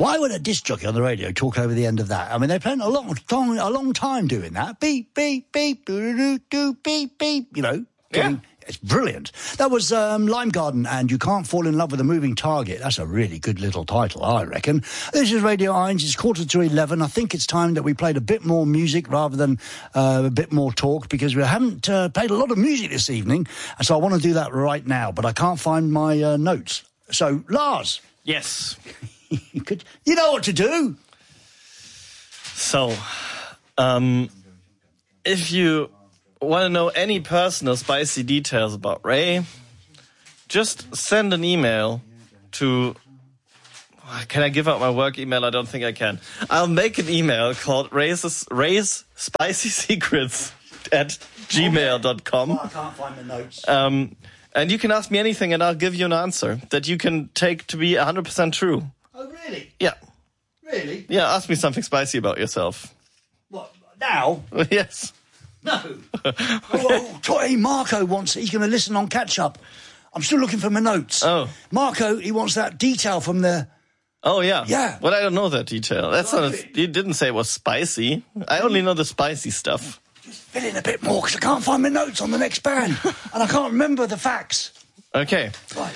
Why would a disc jockey on the radio talk over the end of that? I mean, they're playing a long time doing that. Beep, beep, beep, do, beep, beep, you know. Yeah. It's brilliant. That was Lime Garden and You Can't Fall in Love with a Moving Target. That's a really good little title, I reckon. This is Radio Irons. It's 11:15. I think it's time that we played a bit more music rather than a bit more talk, because we haven't played a lot of music this evening, and so I want to do that right now, but I can't find my notes. So, Lars. Yes. You know what to do. So, if you want to know any personal spicy details about Ray, just send an email to... Can I give out my work email? I don't think I can. I'll make an email called Ray's Spicy Secrets at gmail.com. I can't find the notes. And you can ask me anything and I'll give you an answer that you can take to be 100% true. Oh, really? Yeah. Really? Yeah, ask me something spicy about yourself. What, now? Yes. No. Hey, Marco wants... He's going to listen on catch-up. I'm still looking for my notes. Oh. Marco, he wants that detail from the... Oh, yeah. Yeah. Well, I don't know that detail. That's not... You didn't say it was spicy. I only know the spicy stuff. Just fill in a bit more, because I can't find my notes on the next band. And I can't remember the facts. Okay. Right.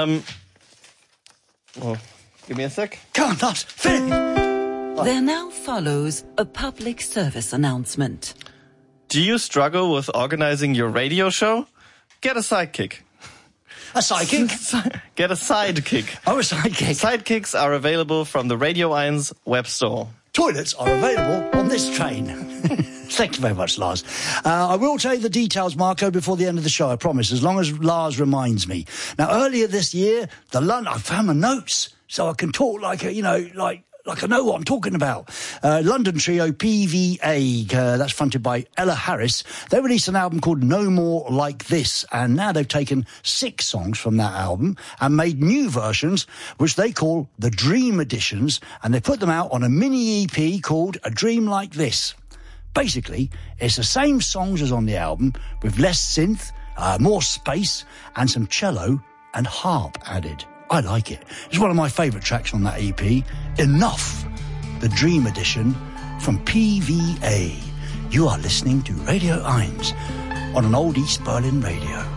Well, give me a sec. Can't, not fill it. Right. There now follows a public service announcement. Do you struggle with organizing your radio show? Get a sidekick. A sidekick? Get a sidekick. Oh, a sidekick. Sidekicks are available from the Radio Irons web store. Toilets are available on this train. Thank you very much, Lars. I will tell you the details, Marco, before the end of the show, I promise, as long as Lars reminds me. Now, earlier this year, I found my notes, so I can talk like I know what I'm talking about. London trio PVA, that's fronted by Ella Harris. They released an album called No More Like This, and now they've taken 6 songs from that album and made new versions, which they call the Dream Editions, and they put them out on a mini EP called A Dream Like This. Basically, it's the same songs as on the album, with less synth, more space, and some cello and harp added. I like it. It's one of my favourite tracks on that EP. Enough, the Dream Edition from PVA. You are listening to Radio Irons on an old East Berlin radio.